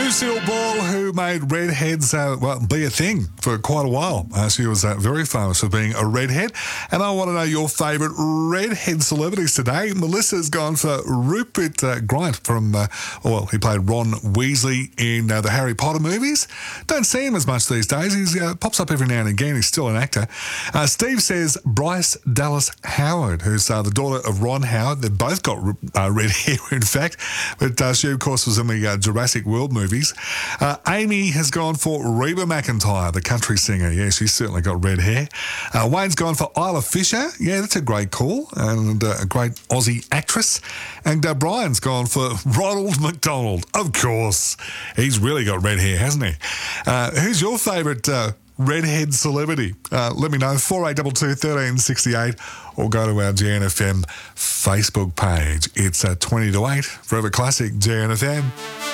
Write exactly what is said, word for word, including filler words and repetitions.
Lucille Ball, who made redheads uh, well be a thing for quite a while. Uh, she was uh, very famous for being a redhead. And I want to know your favourite redhead celebrities today. Melissa's gone for Rupert uh, Grint from, uh, well, he played Ron Weasley in uh, the Harry Potter movies. Don't see him as much these days. He uh, pops up every now and again. He's still an actor. Uh, Steve says Bryce Dallas Howard, who's uh, the daughter of Ron Howard. They've both got uh, red hair, in fact. But uh, she, of course, was in the uh, Jurassic World movies. Uh, Amy has gone for Reba McEntire, the country singer. Yeah, she's certainly got red hair. Uh, Wayne's gone for Isla Fisher. Yeah, that's a great call. And uh, a great Aussie actress. And uh, Brian's gone for Ronald McDonald. Of course. He's really got red hair, hasn't he? Uh, who's your favourite uh, redhead celebrity? Uh, let me know, four eight two two, one three six eight, or go to our G N F M Facebook page. It's uh, twenty to eight, Forever Classic G N F M.